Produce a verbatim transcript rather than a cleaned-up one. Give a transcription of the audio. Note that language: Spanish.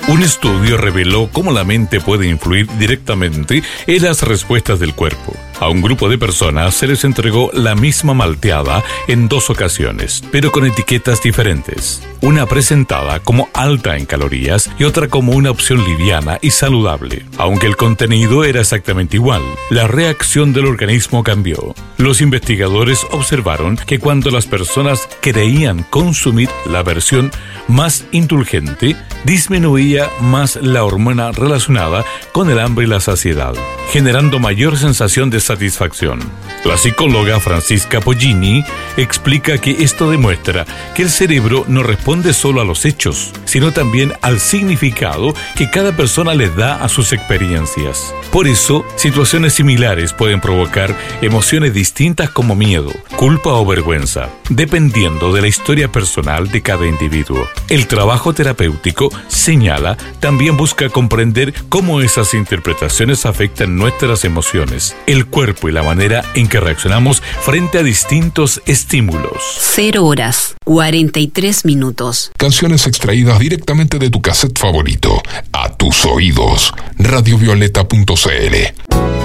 Un estudio reveló cómo la mente puede influir directamente en las respuestas del cuerpo. A un grupo de personas se les entregó la misma malteada en dos ocasiones, pero con etiquetas diferentes. Una presentada como alta en calorías y otra como una opción liviana y saludable. Aunque el contenido era exactamente igual, la reacción del organismo cambió. Los investigadores observaron que cuando las personas creían consumir la versión más indulgente, disminuía más la hormona relacionada con el hambre y la saciedad, generando mayor sensación de satisfacción. La psicóloga Francisca Pollini explica que esto demuestra que el cerebro no responde solo a los hechos, sino también al significado que cada persona le da a sus experiencias. Por eso, situaciones similares pueden provocar emociones distintas como miedo, culpa o vergüenza, dependiendo de la historia personal de cada individuo. El trabajo terapéutico, señala, también busca comprender cómo esas interpretaciones afectan nuestras emociones, el cuerpo y la manera en que reaccionamos frente a distintos estímulos. Cero horas, cuarenta y tres minutos. Canciones extraídas directamente de tu cassette favorito, a tus oídos. radio violeta punto c l.